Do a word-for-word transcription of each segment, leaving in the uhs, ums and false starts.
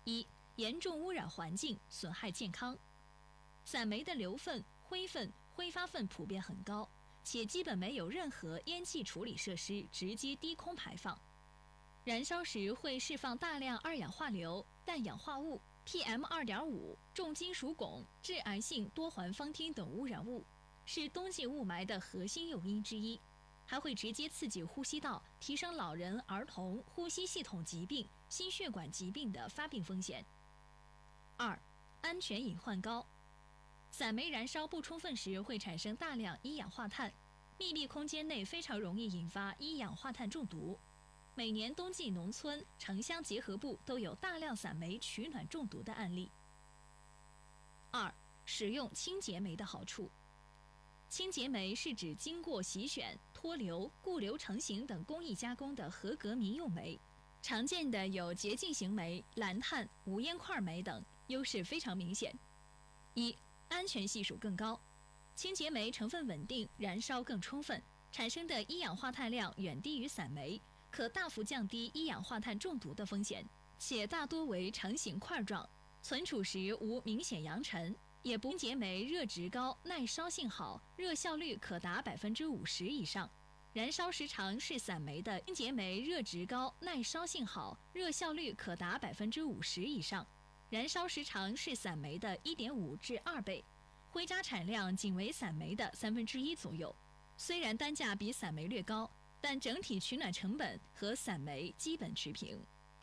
一、严重污染环境，损害健康。散煤的硫分、灰分、挥发分普遍很高，且基本没有任何烟气处理设施直接低空排放。燃烧时会释放大量二氧化硫、氮氧化物、P M 二点五、重金属汞、致癌性多环芳烃等污染物，是冬季雾霾的核心诱因之一，还会直接刺激呼吸道，提升老人、儿童呼吸系统疾病、心血管疾病的发病风险。二、安全隐患高。散煤燃烧不充分时会产生大量一氧化碳，密闭空间内非常容易引发一氧化碳中毒。每年冬季农村、城乡结合部都有大量散煤取暖中毒的案例。二、使用清洁煤的好处。清洁煤是指经过洗选、脱硫、固硫成型等工艺加工的合格民用煤，常见的有洁净型煤、蓝碳、无烟块煤等，优势非常明显。一、安全系数更高。清洁煤成分稳定，燃烧更充分，产生的一氧化碳量远低于散煤，可大幅降低一氧化碳中毒的风险，且大多为成型块状，存储时无明显扬尘，也不清洁煤热值高，耐烧性好，热效率可达百分之五十以上。燃烧时长是散煤的清洁煤热值高，耐烧性好，热效率可达百分之五十以上。燃烧时长是散煤的 一点五 至二倍，灰渣产量仅为散煤的三分之一左右。虽然单价比散煤略高，但整体取暖成本和散煤基本持平。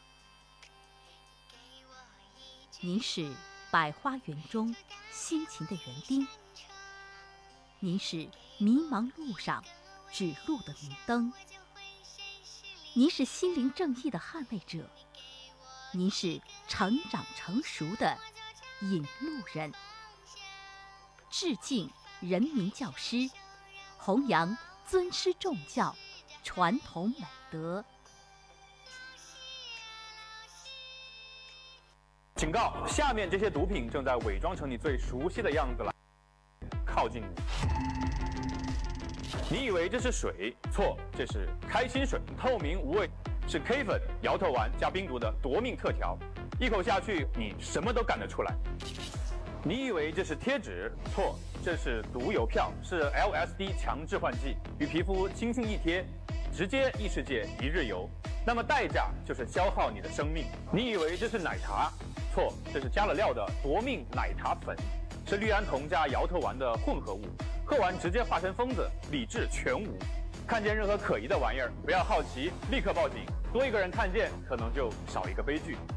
您是百花园中辛勤的园丁，您是迷茫路上指路的明灯，您是心灵正义的捍卫者，您是成长成熟的引路人。致敬人民教师，弘扬尊师重教传统美德。 警告：下面这些毒品正在伪装成你最熟悉的样子来靠近你。你以为这是水？错，这是开心水，透明无味，是 K 粉、摇头丸加冰毒的夺命特调，一口下去你什么都干得出来。你以为这是贴纸？错，这是毒邮票，是 L S D 强制换剂，与皮肤轻轻一贴，直接异世界一日游。那么代价就是消耗你的生命。你以为这是奶茶？错，这是加了料的夺命奶茶粉，是氯胺酮加摇头丸的混合物，喝完直接化成疯子，理智全无。看见任何可疑的玩意儿，不要好奇，立刻报警，多一个人看见，可能就少一个悲剧。